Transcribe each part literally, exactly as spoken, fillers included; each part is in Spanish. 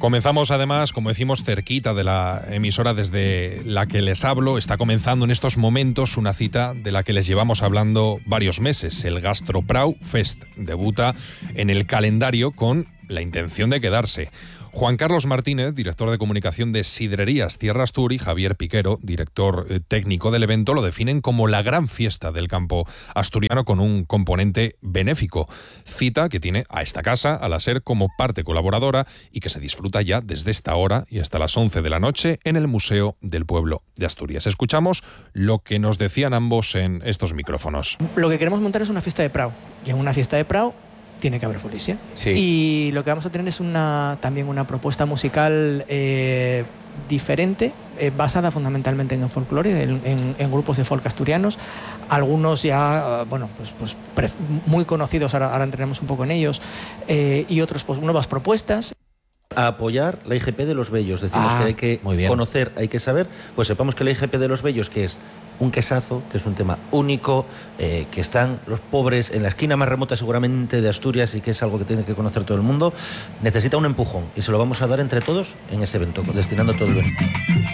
Comenzamos además, como decimos, cerquita de la emisora desde la que les hablo. Está comenzando en estos momentos una cita de la que les llevamos hablando varios meses. El GastroPrau Fest debuta en el calendario con la intención de quedarse. Juan Carlos Martínez, director de comunicación de Sidrerías Tierra Astur, y Javier Piquero, director eh, técnico del evento, lo definen como la gran fiesta del campo asturiano con un componente benéfico. Cita que tiene a esta casa, a la SER, como parte colaboradora y que se disfruta ya desde esta hora y hasta las once de la noche en el Museo del Pueblo de Asturias. Escuchamos lo que nos decían ambos en estos micrófonos. Lo que queremos montar es una fiesta de Prau. Y en una fiesta de Prau tiene que haber folisia. Sí. Y lo que vamos a tener es una, también una propuesta musical eh, diferente, eh, basada fundamentalmente en el folclore, en, en, en grupos de folk asturianos. Algunos ya, bueno, pues, pues pre, muy conocidos, ahora, ahora entraremos un poco en ellos, eh, y otros, pues nuevas propuestas. A apoyar la I G P de los Bellos. Decimos ah, que hay que conocer, hay que saber, pues sepamos que la I G P de los Bellos, que es un quesazo, que es un tema único, eh, que están los pobres en la esquina más remota seguramente de Asturias y que es algo que tiene que conocer todo el mundo, necesita un empujón y se lo vamos a dar entre todos en ese evento, destinando todo el evento.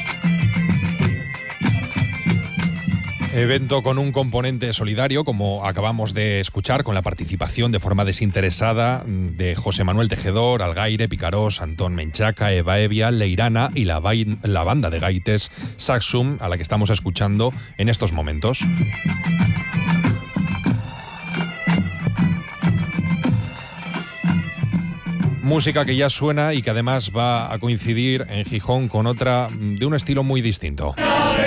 Evento con un componente solidario, como acabamos de escuchar, con la participación de forma desinteresada de José Manuel Tejedor, Algaire, Picarós, Antón Menchaca, Eva Evia, Leirana y la, la banda de gaites Saxum, a la que estamos escuchando en estos momentos. Música que ya suena y que además va a coincidir en Gijón con otra de un estilo muy distinto.